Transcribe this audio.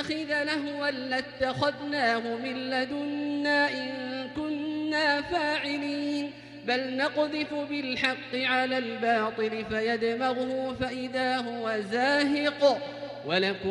نتخذ لهوا لاتخذناه من لدنا إن كنا فاعلين بل نقذف بالحق على الباطل فيدمغه فإذا هو زاهق ولكم